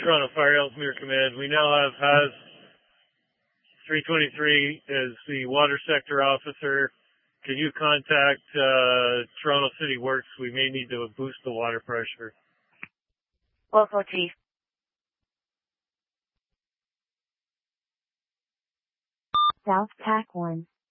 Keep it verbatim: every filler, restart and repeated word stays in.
Toronto Fire Ellesmere Command. We now have Has three twenty-three as the water sector officer. Can you contact uh, Toronto City Works? We may need to boost the water pressure. Well, for Chief. South Tack one.